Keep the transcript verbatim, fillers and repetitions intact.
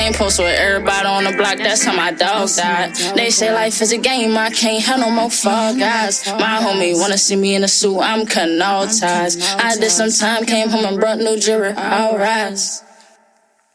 Ain't posted with everybody on the block, that's how my dog died. They say life is a game, I can't have no more fall guys. My homie wanna see me in a suit, I'm cutting all ties. I did some time, came home and brought new jewelry, all rise.